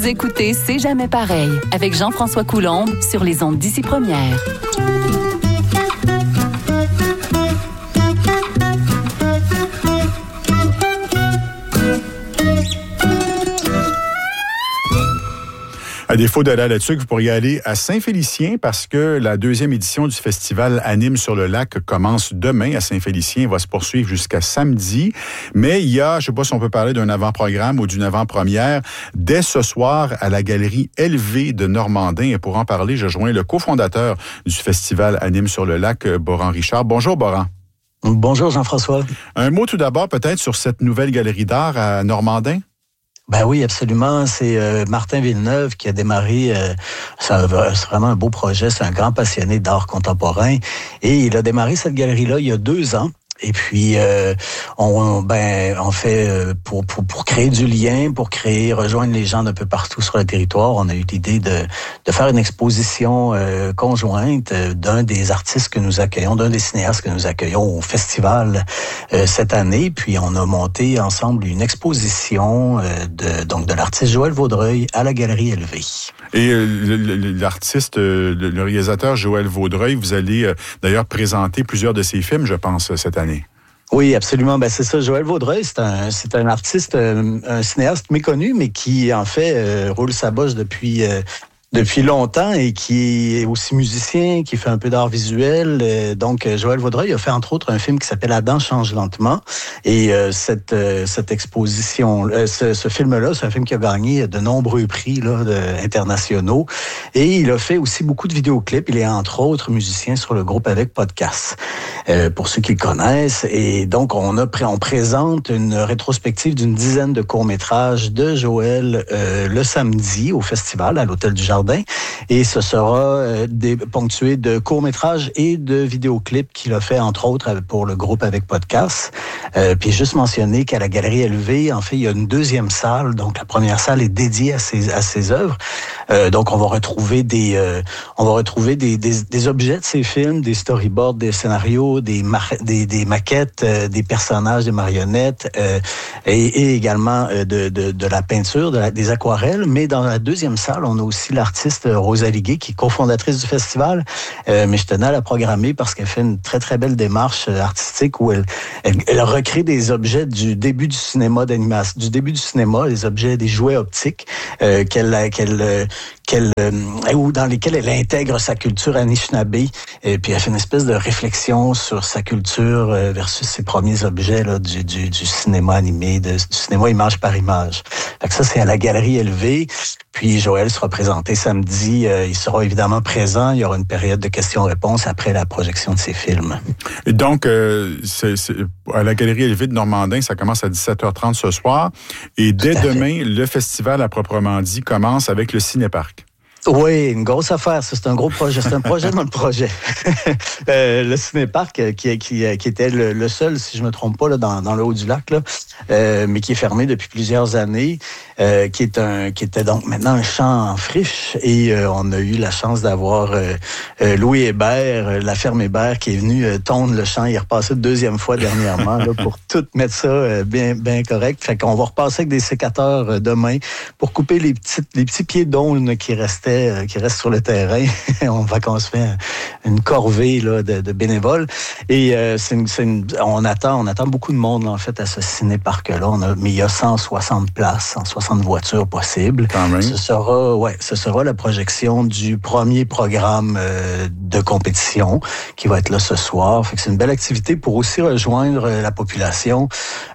écoutez C'est jamais pareil avec Jean-François Coulombe sur les ondes d'Ici Première. À défaut d'aller à la TUC, vous pourriez aller à Saint-Félicien parce que la 2e édition du festival Anime sur le lac commence demain à Saint-Félicien et va se poursuivre jusqu'à samedi. Mais il y a, je ne sais pas si on peut parler d'un avant-programme ou d'une avant-première, dès ce soir à la galerie LV de Normandin. Et pour en parler, je joins le cofondateur du festival Anime sur le lac, Boran Richard. Bonjour, Boran. Bonjour, Jean-François. Un mot tout d'abord peut-être sur cette nouvelle galerie d'art à Normandin? Ben oui, absolument. C'est Martin Villeneuve qui a démarré. C'est vraiment un beau projet. C'est un grand passionné d'art contemporain. Et il a démarré cette galerie-là il y a 2 ans. Et puis, on fait pour créer du lien, pour rejoindre les gens d'un peu partout sur le territoire. On a eu l'idée de faire une exposition conjointe d'un des artistes que nous accueillons, d'un des cinéastes que nous accueillons au festival cette année. Puis, on a monté ensemble une exposition de l'artiste Joël Vaudreuil à la Galerie LV. Et l'artiste, le réalisateur Joël Vaudreuil, vous allez d'ailleurs présenter plusieurs de ses films, je pense, cette année. Oui, absolument. Ben c'est ça. Joël Vaudreuil, c'est un artiste, un cinéaste méconnu, mais qui en fait roule sa bosse depuis longtemps et qui est aussi musicien, qui fait un peu d'art visuel. Donc, Joël Vaudreuil a fait entre autres un film qui s'appelle Adam change lentement. Et cette exposition, ce film-là, c'est un film qui a gagné de nombreux prix internationaux. Et il a fait aussi beaucoup de vidéoclips. Il est entre autres musicien sur le groupe Avec Podcast, pour ceux qui le connaissent. Et donc, on présente une rétrospective d'une dizaine de courts-métrages de Joël le samedi au festival à l'Hôtel du Jardin. Et ce sera ponctué de courts-métrages et de vidéoclips qu'il a fait, entre autres, pour le groupe Avec Podcast. Puis juste mentionner qu'à la Galerie LV, en fait, il y a une 2e salle. Donc, la première salle est dédiée à ses œuvres. Donc, on va retrouver des objets de ces films, des storyboards, des scénarios, des maquettes, des personnages, des marionnettes, et également de la peinture, des aquarelles. Mais dans la 2e salle, on a aussi l'artiste Rosalie Gay, qui est cofondatrice du festival. Mais je tenais à la programmer parce qu'elle fait une très, très belle démarche artistique où elle recrée des objets du début du cinéma d'animation, du début du cinéma, les objets, des jouets optiques dans lesquels elle intègre sa culture Anishinaabe. Et puis elle fait une espèce de réflexion sur sa culture versus ses premiers objets là, du cinéma animé, du cinéma image par image. Fait que ça, c'est à la Galerie LV. Puis Joël sera présenté samedi. Il sera évidemment présent. Il y aura une période de questions-réponses après la projection de ses films. Et donc, à la Galerie LV de Normandin, ça commence à 17h30 ce soir. Et dès demain, le festival, à proprement dit, commence avec le Cinéparc. Oui, une grosse affaire. Ça, c'est un gros projet. C'est un projet dans le projet. Le Cinéparc, qui était le seul, si je me trompe pas, là, dans le haut du lac, là, mais qui est fermé depuis plusieurs années, qui était donc maintenant un champ en friche. Et on a eu la chance d'avoir Louis Hébert, la ferme Hébert, qui est venu tondre le champ. Il est repassé une 2e fois dernièrement là, pour tout mettre ça bien correct. Fait qu'on va repasser avec des sécateurs demain pour couper les petits pieds d'aulne qui restent sur le terrain. On se fait une corvée là, de bénévoles. Et on attend beaucoup de monde là, en fait à ce ciné-parc-là. Mais il y a 160 places, 160 voitures possibles. Ce sera la projection du premier programme de compétition qui va être là ce soir. Fait que c'est une belle activité pour aussi rejoindre la population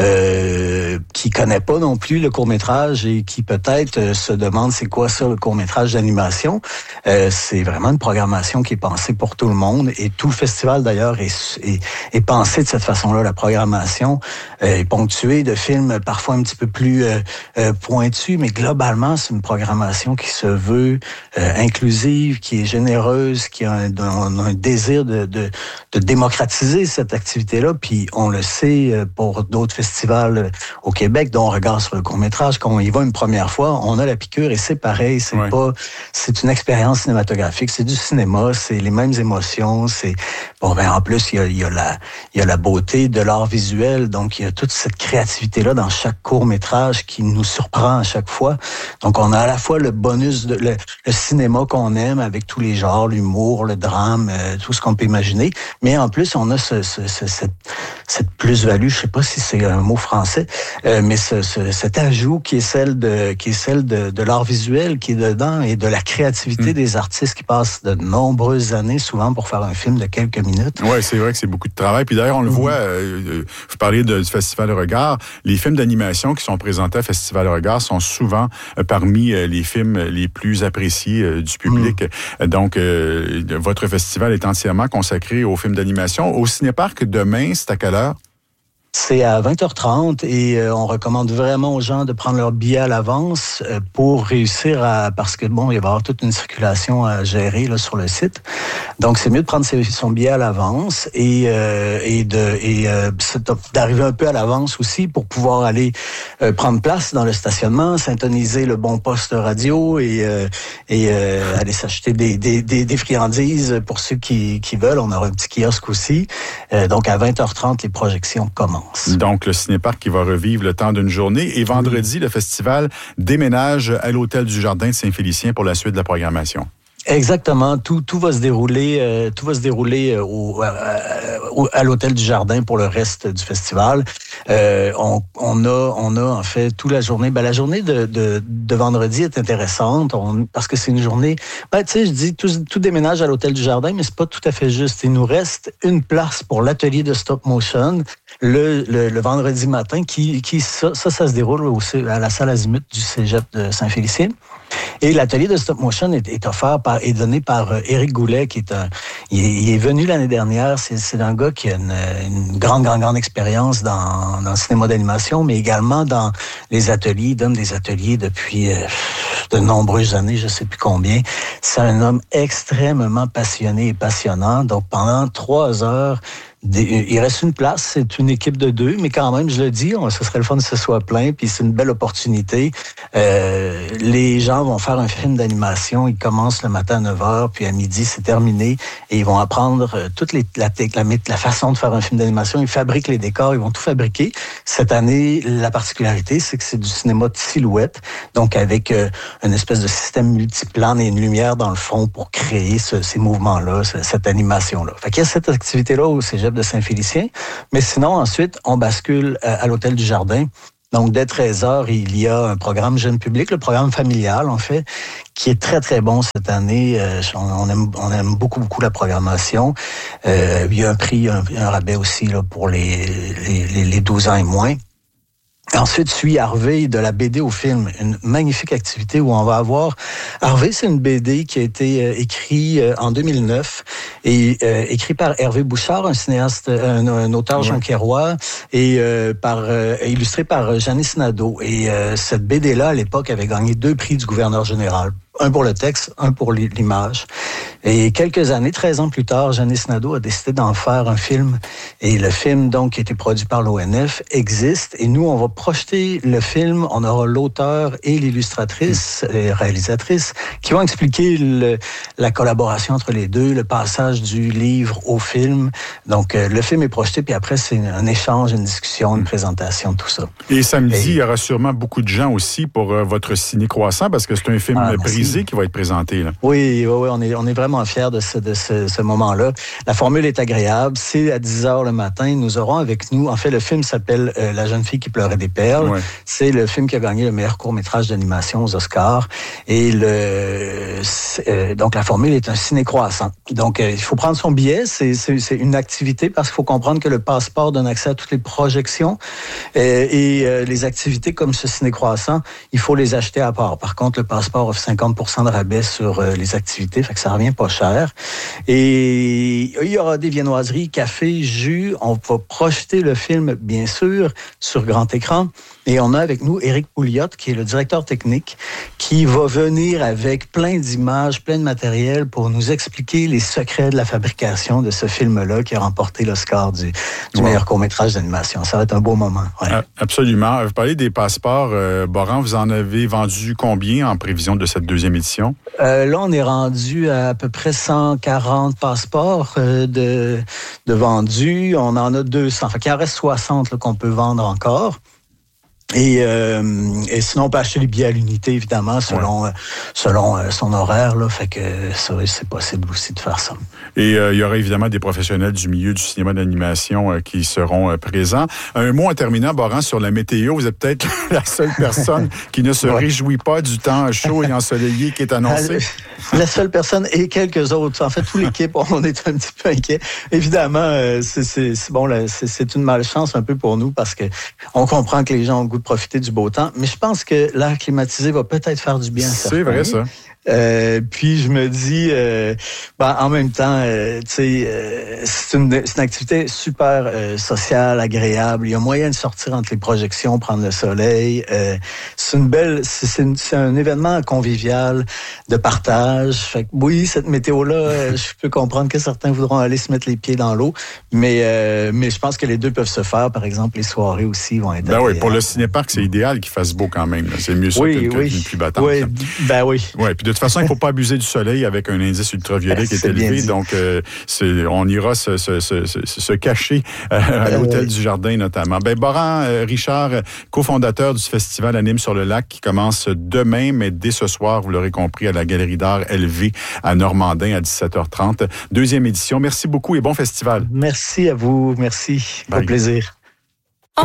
qui connaît pas non plus le court-métrage et qui peut-être se demande c'est quoi ça le court-métrage d'animation. C'est vraiment une programmation qui est pensée pour tout le monde et tout le festival d'ailleurs est pensé de cette façon-là. La programmation est ponctuée de films parfois un petit peu plus pointus, mais globalement c'est une programmation qui se veut inclusive, qui est généreuse, qui a un désir de démocratiser cette activité-là. Puis on le sait pour d'autres festivals au Québec, dont on regarde sur le court-métrage, quand on y va une première fois, on a la piqûre et c'est pareil, c'est pas c'est une expérience cinématographique, c'est du cinéma, c'est les mêmes émotions, c'est en plus il y a la beauté de l'art visuel, donc il y a toute cette créativité là dans chaque court-métrage qui nous surprend à chaque fois. Donc on a à la fois le bonus de le cinéma qu'on aime avec tous les genres, l'humour, le drame, tout ce qu'on peut imaginer, mais en plus on a cette plus-value, je sais pas si c'est un mot français, mais cet ajout qui est celle de l'art visuel qui est dedans et de la créativité des artistes qui passent de nombreuses années souvent pour faire un film de quelques minutes. Oui, c'est vrai que c'est beaucoup de travail. Puis d'ailleurs, on le voit, vous parliez du Festival Regard, les films d'animation qui sont présentés au Festival Regard sont souvent parmi les films les plus appréciés du public. Donc, votre festival est entièrement consacré aux films d'animation. Au Cinéparc, demain, c'est à quelle heure? C'est à 20h30 et on recommande vraiment aux gens de prendre leur billet à l'avance pour réussir parce que il va y avoir toute une circulation à gérer là, sur le site. Donc c'est mieux de prendre son billet à l'avance et d'arriver un peu à l'avance aussi pour pouvoir aller prendre place dans le stationnement, syntoniser le bon poste radio et aller s'acheter des friandises pour ceux qui veulent. On aura un petit kiosque aussi. Donc à 20h30 les projections commencent. Donc, le Cinéparc qui va revivre le temps d'une journée. Et vendredi, le festival déménage à l'Hôtel du Jardin de Saint-Félicien pour la suite de la programmation. Exactement. Tout va se dérouler, à l'Hôtel du Jardin pour le reste du festival. On a en fait toute la journée. La journée de vendredi est intéressante parce que c'est une journée. Tu sais, je dis tout déménage à l'Hôtel du Jardin, mais c'est pas tout à fait juste. Il nous reste une place pour l'atelier de stop motion le vendredi matin ça se déroule à la salle Azimut du Cégep de Saint-Félicien. Et l'atelier de stop motion est offert est donné par Éric Goulet, il est venu l'année dernière. C'est un gars qui a une grande expérience dans le cinéma d'animation, mais également dans les ateliers. Il donne des ateliers depuis de nombreuses années, je sais plus combien. C'est un homme extrêmement passionné et passionnant. Donc pendant 3 heures, il reste une place, c'est une équipe de 2, mais quand même, je le dis, ce serait le fun que ce soit plein, puis c'est une belle opportunité. Les gens vont faire un film d'animation, ils commencent le matin à 9h, puis à midi, c'est terminé, et ils vont apprendre toute la façon de faire un film d'animation. Ils fabriquent les décors, ils vont tout fabriquer. Cette année, la particularité, c'est que c'est du cinéma de silhouette, donc avec une espèce de système multiplan et une lumière dans le fond pour créer ces mouvements-là, cette animation-là. Fait qu'il y a cette activité-là au Cégep de Saint-Félicien. Mais sinon, ensuite, on bascule à l'Hôtel du Jardin. Donc, dès 13h, il y a un programme jeune public, le programme familial, en fait, qui est très, très bon cette année. On aime beaucoup la programmation. Il y a un prix, un rabais aussi là, pour les 12 ans et moins. Ensuite suit Harvey de la BD au film, une magnifique activité où on va avoir... Harvey, c'est une BD qui a été écrite en 2009 et écrit par Hervé Bouchard, un cinéaste, un auteur jonquiérois et illustré par Janice Nadeau. Et cette BD-là, à l'époque, avait gagné 2 prix du gouverneur général. Un pour le texte, un pour l'image. Et quelques années, 13 ans plus tard, Janice Nadeau a décidé d'en faire un film. Et le film, donc, qui a été produit par l'ONF, existe. Et nous, on va projeter le film. On aura l'auteur et l'illustratrice, et réalisatrice, qui vont expliquer la collaboration entre les deux, le passage du livre au film. Donc, le film est projeté, puis après, c'est un échange, une discussion, une présentation, tout ça. Et samedi, il y aura sûrement beaucoup de gens aussi pour votre Ciné Croissant, parce que c'est un film brisé qui va être présenté. Là. Oui, on est vraiment fiers de ce moment-là. La formule est agréable. C'est à 10h le matin. Nous aurons avec nous... En fait, le film s'appelle La jeune fille qui pleurait des perles. Ouais. C'est le film qui a gagné le meilleur court-métrage d'animation aux Oscars. Et donc, la formule est un ciné-croissant. Donc, il faut prendre son billet. C'est une activité parce qu'il faut comprendre que le passeport donne accès à toutes les projections. Et les activités comme ce ciné-croissant, il faut les acheter à part. Par contre, le passeport offre 50% de rabais sur les activités, fait que ça revient pas cher. Et il y aura des viennoiseries, café, jus. On va projeter le film, bien sûr, sur grand écran. Et on a avec nous Éric Pouliot, qui est le directeur technique, qui va venir avec plein d'images, plein de matériel pour nous expliquer les secrets de la fabrication de ce film-là qui a remporté l'Oscar du meilleur court-métrage d'animation. Ça va être un beau moment. Ouais. Absolument. Vous parlez des passeports. Boran, vous en avez vendu combien en prévision de cette deuxième édition? Là, on est rendu à peu près 140 passeports de vendus. On en a 200. Fait qu'il en reste 60 là, qu'on peut vendre encore. Et sinon, on peut acheter les billets à l'unité, évidemment, selon son horaire. Là, fait que ça, c'est possible aussi de faire ça. Et il y aura évidemment des professionnels du milieu du cinéma d'animation qui seront présents. Un mot en terminant, Boran, sur la météo. Vous êtes peut-être la seule personne qui ne se réjouit pas du temps chaud et ensoleillé qui est annoncé. La seule personne et quelques autres. En fait, toute l'équipe, on est un petit peu inquiets. Évidemment, c'est une malchance un peu pour nous parce que on comprend que les gens ont le goût de profiter du beau temps, mais je pense que l'air climatisé va peut-être faire du bien. C'est vrai, ça. Puis je me dis, en même temps, c'est une activité super sociale, agréable. Il y a moyen de sortir entre les projections, prendre le soleil. C'est un événement convivial de partage. Fait que oui, cette météo-là, je peux comprendre que certains voudront aller se mettre les pieds dans l'eau, mais je pense que les deux peuvent se faire. Par exemple, les soirées aussi vont être. Ben oui, pour le cinéparc, c'est idéal qu'il fasse beau quand même. Là. C'est mieux ça qu'une pluie battante. Oui, ben oui. Ouais, puis de toute façon, il ne faut pas abuser du soleil avec un indice ultraviolet qui est élevé. Donc, on ira se cacher à l'hôtel du Jardin, notamment. Boran Richard, cofondateur du Festival Anime sur le lac, qui commence demain, mais dès ce soir, vous l'aurez compris, à la Galerie d'art LV à Normandin à 17h30. Deuxième édition. Merci beaucoup et bon festival. Merci à vous. Merci. Au plaisir.